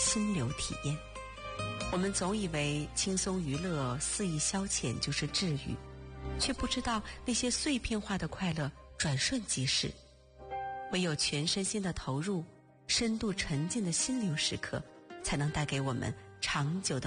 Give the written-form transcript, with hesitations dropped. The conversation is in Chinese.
心流体验。我们总以为轻松娱乐、肆意消遣就是治愈，却不知道那些碎片化的快乐转瞬即逝。唯有全身心的投入，深度沉浸的心流时刻，才能带给我们长久的